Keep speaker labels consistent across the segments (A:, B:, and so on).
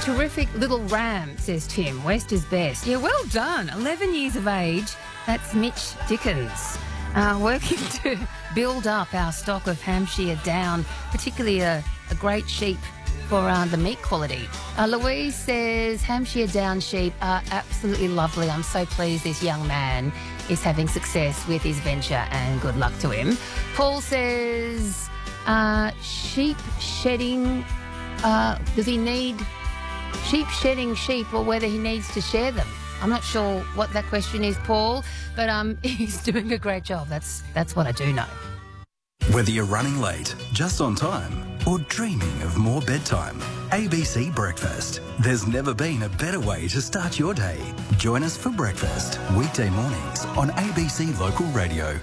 A: Terrific little ram, says Tim. West is best. Yeah, well done. 11 years of age. That's Mitch Dickens. Working to build up our stock of Hampshire Down, particularly a great sheep for the meat quality. Louise says Hampshire Down sheep are absolutely lovely. I'm so pleased this young man is having success with his venture, and good luck to him. Paul says sheep shedding, does he need sheep shedding sheep, or whether he needs to share them? I'm not sure what that question is, Paul, but he's doing a great job. That's what I do know.
B: Whether you're running late, just on time, or dreaming of more bedtime, ABC Breakfast. There's never been a better way to start your day. Join us for breakfast, weekday mornings on ABC Local Radio.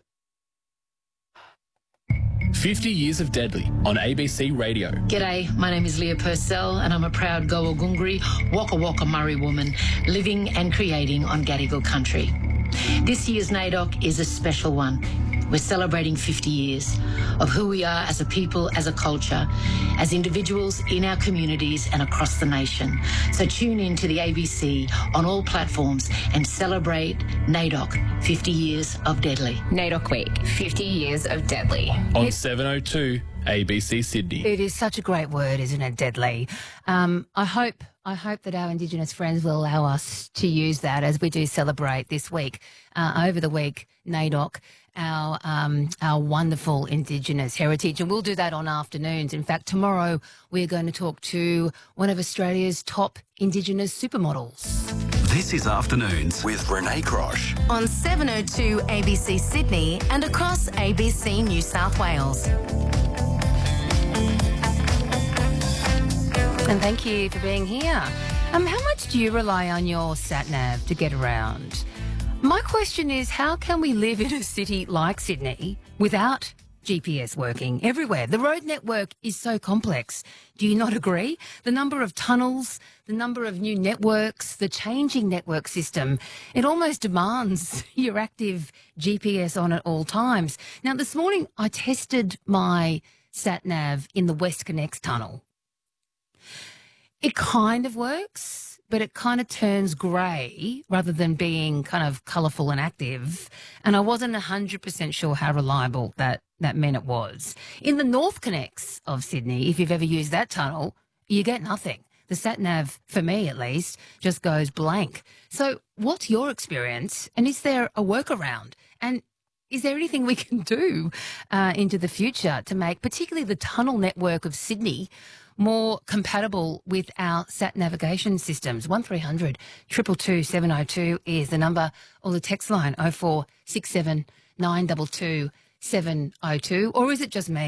C: 50 Years of Deadly on ABC Radio.
D: G'day, my name is Leah Purcell and I'm a proud Gowal-Gungri, Waka Waka Murray woman living and creating on Gadigal country. This year's NAIDOC is a special one. We're celebrating 50 years of who we are as a people, as a culture, as individuals in our communities and across the nation. So tune in to the ABC on all platforms and celebrate NAIDOC, 50 Years of Deadly.
E: NAIDOC Week, 50 Years of Deadly.
C: On 702 ABC Sydney.
A: It is such a great word, isn't it, deadly? I hope that our Indigenous friends will allow us to use that as we do celebrate this week, over the week, NAIDOC, our wonderful Indigenous heritage. And we'll do that on afternoons. In fact, tomorrow we're going to talk to one of Australia's top Indigenous supermodels.
B: This is Afternoons with Renee Crosh.
F: On 702 ABC Sydney and across ABC New South Wales.
A: And thank you for being here. How much do you rely on your sat-nav to get around? My question is, how can we live in a city like Sydney without GPS working everywhere? The road network is so complex. Do you not agree? The number of tunnels, the number of new networks, the changing network system, it almost demands your active GPS on at all times. Now, this morning I tested my sat-nav in the WestConnex tunnel. It kind of works, but it kind of turns grey rather than being kind of colourful and active. And I wasn't 100% sure how reliable that meant it was. In the NorthConnex of Sydney, if you've ever used that tunnel, you get nothing. The sat-nav, for me at least, just goes blank. So what's your experience? And is there a workaround? And is there anything we can do into the future to make particularly the tunnel network of Sydney more compatible with our sat navigation systems? 1300 222 702 is the number, or the text line 0467 922 702. Or is it just me?